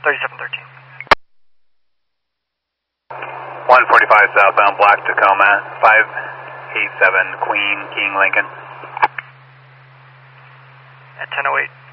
3713. 145 southbound Black Tacoma, 587 Queen, King Lincoln. At 10:08.